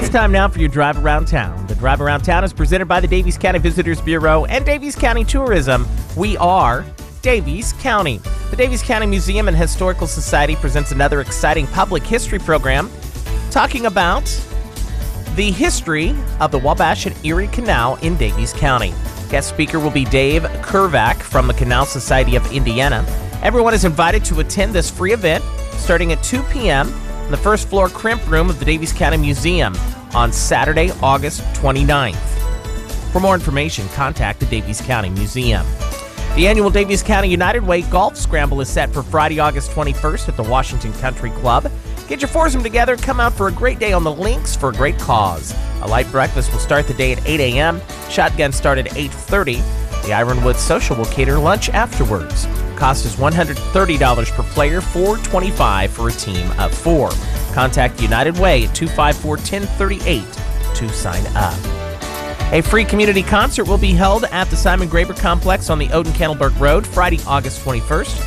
It's time now for your Drive Around Town. The Drive Around Town is presented by the Daviess County Visitors Bureau and Daviess County Tourism. We are Daviess County. The Daviess County Museum and Historical Society presents another exciting public history program talking about the history of the Wabash and Erie Canal in Daviess County. Guest speaker will be Dave Kervack from the Canal Society of Indiana. Everyone is invited to attend this free event starting at 2 p.m. in the first floor crimp room of the Daviess County Museum on Saturday, August 29th. For more information, contact the Daviess County Museum. The annual Daviess County United Way Golf Scramble is set for Friday, August 21st at the Washington Country Club. Get your foursome together, come out for a great day on the links for a great cause. A light breakfast will start the day at 8 a.m. Shotguns start at 8:30. The Ironwood Social will cater lunch afterwards. Cost is $130 per player, $425 for a team of 4. Contact United Way at 254-1038 to sign up. A free community concert will be held at the Simon Graber Complex on the Oden-Candleburg Road Friday, August 21st.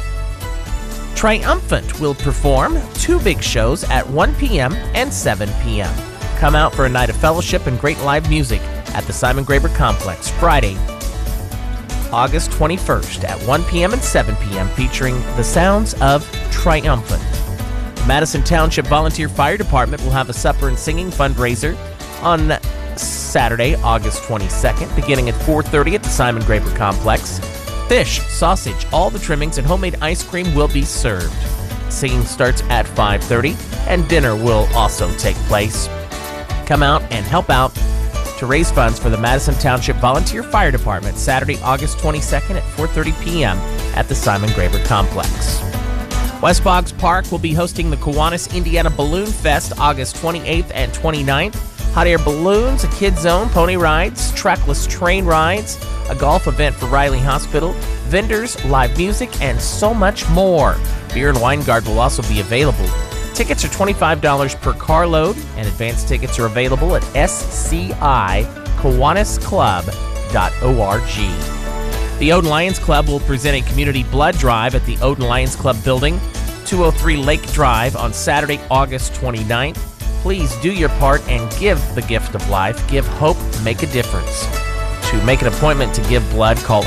Triumphant will perform 2 big shows at 1 p.m. and 7 p.m. Come out for a night of fellowship and great live music at the Simon Graber Complex Friday, August 21st at 1 p.m. and 7 p.m. featuring the sounds of Triumphant. The Madison Township Volunteer Fire Department will have a supper and singing fundraiser on Saturday, August 22nd, beginning at 4:30 at the Simon Graber Complex. Fish, sausage, all the trimmings, and homemade ice cream will be served. Singing starts at 5:30, and dinner will also take place. Come out and help out to raise funds for the Madison Township Volunteer Fire Department Saturday, August 22nd at 4:30 p.m. at the Simon Graber Complex. West Boggs Park will be hosting the Kiwanis Indiana Balloon Fest August 28th and 29th. Hot air balloons, a kids zone, pony rides, trackless train rides, a golf event for Riley Hospital, vendors, live music, and so much more. Beer and wine guard will also be available. Tickets are $25 per carload, and advance tickets are available at scikiwanisclub.org. The Odin Lions Club will present a community blood drive at the Odin Lions Club building, 203 Lake Drive on Saturday, August 29th. Please do your part and give the gift of life. Give hope, make a difference. To make an appointment to give blood, call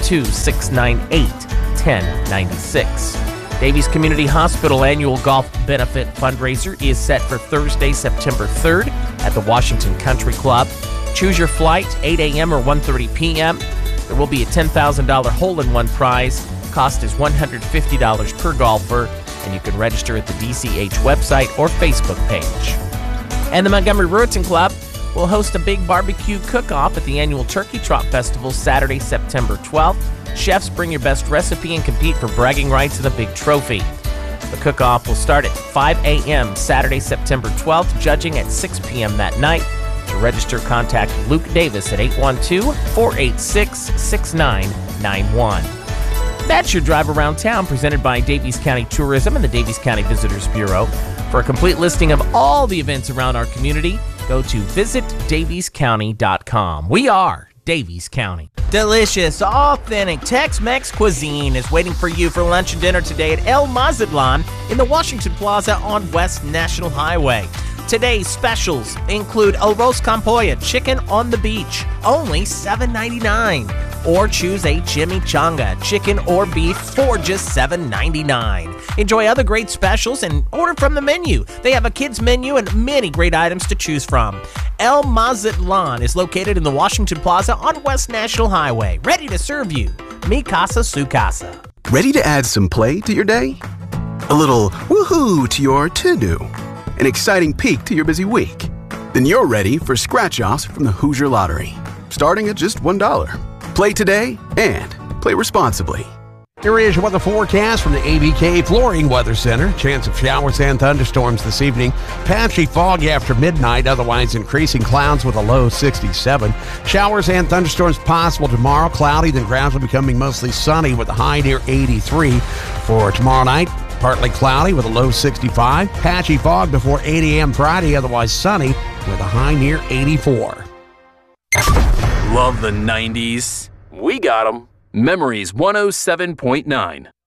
812-698-1096. Daviess Community Hospital Annual Golf Benefit Fundraiser is set for Thursday, September 3rd at the Washington Country Club. Choose your flight, 8 a.m. or 1:30 p.m. There will be a $10,000 hole-in-one prize. Cost is $150 per golfer, and you can register at the DCH website or Facebook page. And the Montgomery Ruritan Club will host a big barbecue cook-off at the annual Turkey Trot Festival Saturday, September 12th. Chefs bring your best recipe and compete for bragging rights and a big trophy. The cook-off will start at 5 a.m. Saturday, September 12th, judging at 6 p.m. that night. To register, contact Luke Davis at 812-486-6991. That's your Drive Around Town presented by Daviess County Tourism and the Daviess County Visitors Bureau. For a complete listing of all the events around our community, go to visitdaviesscounty.com. We are Daviess County. Delicious, authentic Tex-Mex cuisine is waiting for you for lunch and dinner today at El Mazatlan in the Washington Plaza on West National Highway. Today's specials include arroz con pollo, chicken on the beach, only $7.99. Or choose a chimichanga, chicken or beef for just $7.99. Enjoy other great specials and order from the menu. They have a kids menu and many great items to choose from. El Mazatlan is located in the Washington Plaza on West National Highway. Ready to serve you. Mi casa, su casa. Ready to add some play to your day? A little woohoo to your to-do? An exciting peek to your busy week? Then you're ready for scratch-offs from the Hoosier Lottery, starting at just $1. Play today and play responsibly. Here is your weather forecast from the ABK Flooring Weather Center. Chance of showers and thunderstorms this evening. Patchy fog after midnight, otherwise increasing clouds with a low 67. Showers and thunderstorms possible tomorrow. Cloudy, then gradually becoming mostly sunny with a high near 83. For tomorrow night, partly cloudy with a low 65. Patchy fog before 8 a.m. Friday, otherwise sunny with a high near 84. Love the 90s. We got 'em. Memories 107.9.